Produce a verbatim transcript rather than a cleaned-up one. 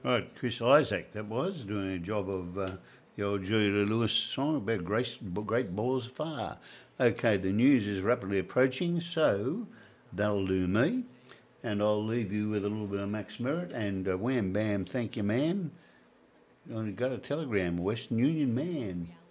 Right, Chris Isaac, that was, doing a job of uh, the old Julia Lewis song about great, great balls of fire. Okay, the news is rapidly approaching, so that'll do me. And I'll leave you with a little bit of Max Merritt and uh, wham bam, thank you, ma'am. I got a telegram, Western Union man.